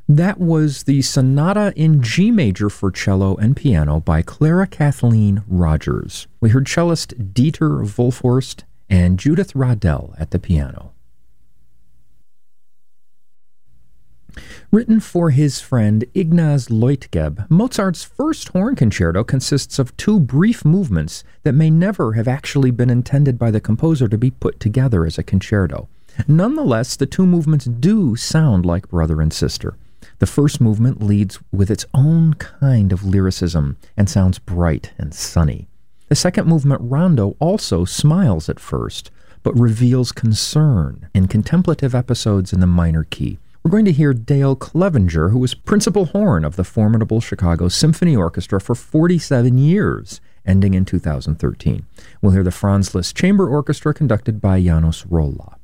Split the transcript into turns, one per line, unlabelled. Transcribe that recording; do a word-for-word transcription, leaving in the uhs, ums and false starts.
That was the Sonata in G major for cello and piano by Clara Kathleen Rogers. We heard cellist Dieter Wolfhorst and Judith Rodell at the piano. Written for his friend Ignaz Leutgeb, Mozart's first horn concerto consists of two brief movements that may never have actually been intended by the composer to be put together as a concerto. Nonetheless, the two movements do sound like brother and sister. The first movement leads with its own kind of lyricism and sounds bright and sunny. The second movement, Rondo, also smiles at first, but reveals concern in contemplative episodes in the minor key. We're going to hear Dale Clevenger, who was principal horn of the formidable Chicago Symphony Orchestra for forty-seven years, ending in two thousand thirteen. We'll hear the Franz Liszt Chamber Orchestra conducted by Janos Rolla.